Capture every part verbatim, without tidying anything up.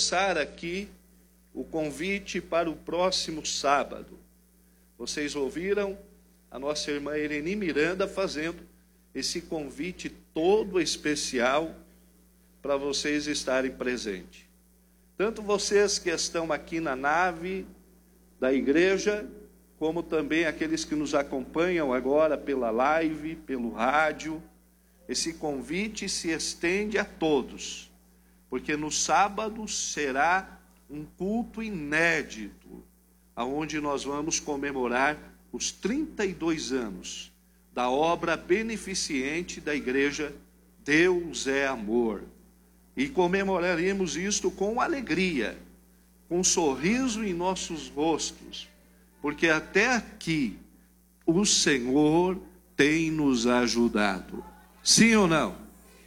reforçar aqui o convite para o próximo sábado. Vocês ouviram a nossa irmã Ireni Miranda fazendo esse convite todo especial para vocês estarem presentes. Tanto vocês que estão aqui na nave da igreja, como também aqueles que nos acompanham agora pela live, pelo rádio. Esse convite se estende a todos, porque no sábado será um culto inédito, aonde nós vamos comemorar os trinta e dois anos da obra beneficente da igreja Deus é Amor. E comemoraremos isto com alegria, com um sorriso em nossos rostos, porque até aqui o Senhor tem nos ajudado. Sim ou não?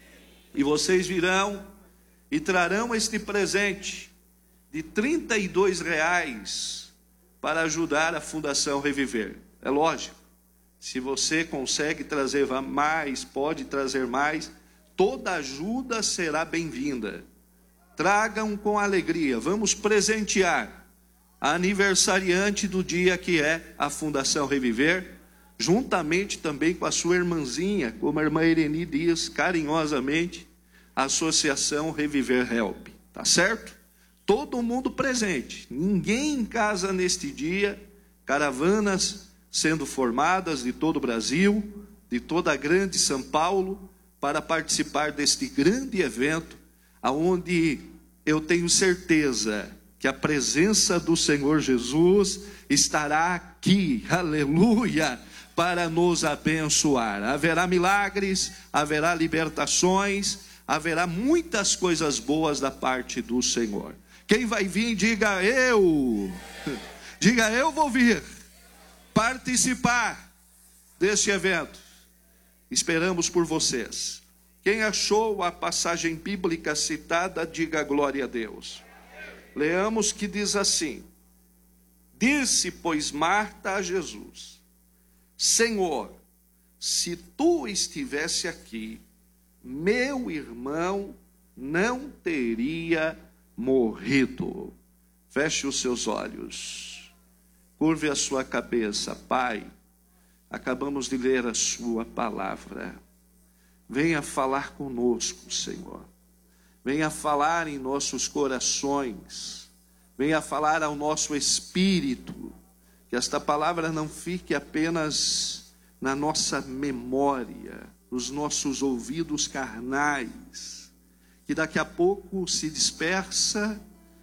E vocês virão e trarão este presente de trinta e dois reais para ajudar a Fundação Reviver. É lógico, se você consegue trazer mais, pode trazer mais, toda ajuda será bem-vinda. Tragam com alegria, vamos presentear a aniversariante do dia, que é a Fundação Reviver, juntamente também com a sua irmãzinha, como a irmã Ireni diz carinhosamente, a Associação Reviver Help. Tá certo? Todo mundo presente, ninguém em casa neste dia, caravanas sendo formadas de todo o Brasil, de toda a grande São Paulo, para participar deste grande evento, aonde eu tenho certeza que a presença do Senhor Jesus estará aqui, aleluia, para nos abençoar. Haverá milagres, haverá libertações, haverá muitas coisas boas da parte do Senhor. Quem vai vir, diga eu, diga eu vou vir participar deste evento. Esperamos por vocês. Quem achou a passagem bíblica citada, diga glória a Deus. Leamos que diz assim: disse, pois, Marta a Jesus: Senhor, se tu estivesse aqui, meu irmão não teria morrido. Feche os seus olhos, curve a sua cabeça. Pai, acabamos de ler a sua palavra. Venha falar conosco, Senhor. Venha falar em nossos corações. Venha falar ao nosso espírito. Que esta palavra não fique apenas na nossa memória, nos nossos ouvidos carnais, que daqui a pouco se dispersa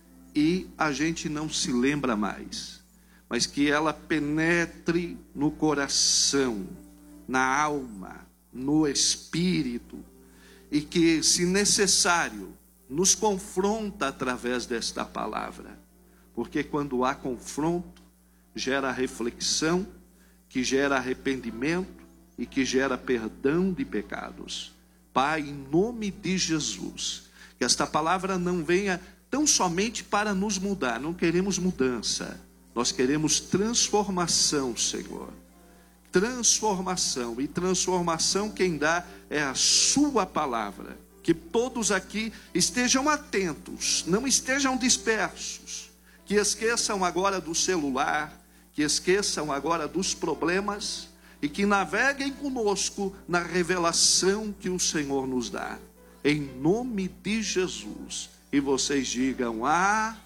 e a gente não se lembra mais, mas que ela penetre no coração, na alma, no espírito, e que, se necessário, nos confronta através desta palavra, porque quando há confronto, gera reflexão, que gera arrependimento e que gera perdão de pecados. Pai, em nome de Jesus, que esta palavra não venha tão somente para nos mudar. Não queremos mudança, nós queremos transformação, Senhor. Transformação, e transformação quem dá é a sua palavra. Que todos aqui estejam atentos, não estejam dispersos, que esqueçam agora do celular, que esqueçam agora dos problemas, e que naveguem conosco na revelação que o Senhor nos dá, em nome de Jesus. E vocês digam: ah,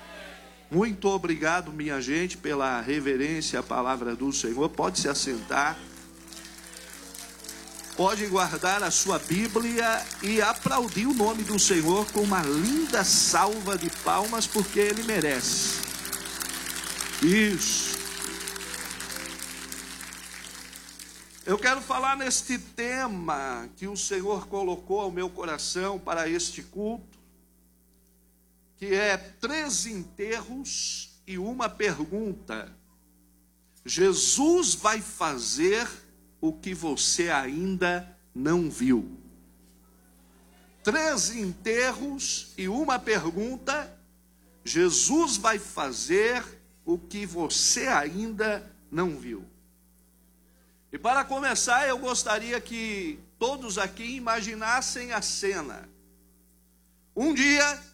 muito obrigado, minha gente, pela reverência à palavra do Senhor. Pode se assentar, pode guardar a sua Bíblia e aplaudir o nome do Senhor com uma linda salva de palmas, porque Ele merece. Isso. Eu quero falar neste tema que o Senhor colocou ao meu coração para este culto, que é três enterros e uma pergunta. Jesus vai fazer o que você ainda não viu. Três enterros e uma pergunta. Jesus vai fazer o que você ainda não viu. E para começar, eu gostaria que todos aqui imaginassem a cena. Um dia,